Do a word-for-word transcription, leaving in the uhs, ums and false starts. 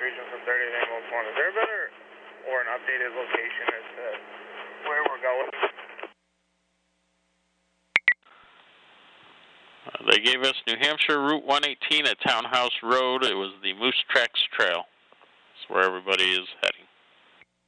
information from thirty ambulance one. Is there a better or an updated location as to where we're going? Uh, they gave us New Hampshire Route one eighteen at Townhouse Road. It was the Moose Tracks Trail. That's where everybody is heading.